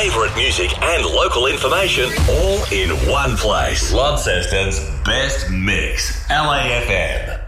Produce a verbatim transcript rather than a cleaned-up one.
favourite music and local information all in one place. Launceston's best mix, L A F M.